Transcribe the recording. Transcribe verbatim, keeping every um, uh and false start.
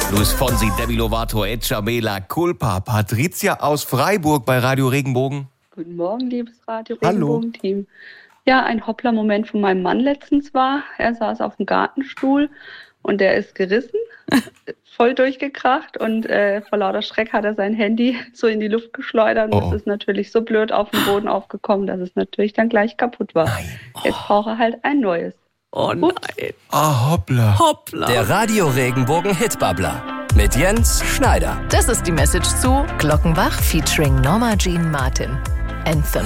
Luis Fonsi, Demi Lovato, Echamela, Culpa, Patricia aus Freiburg bei Radio Regenbogen. Guten Morgen, liebes Radio Regenbogen-Team. Ja, ein Hoppla-Moment von meinem Mann letztens war, er saß auf dem Gartenstuhl und der ist gerissen, voll durchgekracht und äh, vor lauter Schreck hat er sein Handy so in die Luft geschleudert und Oh. es ist natürlich so blöd auf den Boden aufgekommen, dass es natürlich dann gleich kaputt war. Nein. Jetzt braucht er halt ein neues. Oh nein. Ah, hoppla. Hoppla. Der Radio Regenbogen Hitbabbler mit Jens Schneider. Das ist die Message zu Glockenbach featuring Norma Jean Martin. Anthem.